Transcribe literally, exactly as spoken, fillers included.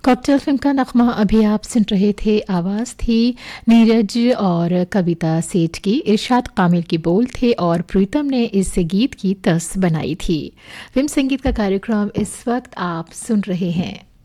Cocktail film का नगमा अभी आप सुन रहे थे। आवाज़ थी नीरज और कविता सेठ की। इरशाद कामिल की बोल थे और प्रीतम ने इस गीत की तस बनाई थी। फिल्म संगीत का कार्यक्रम इस वक्त आप सुन रहे हैं।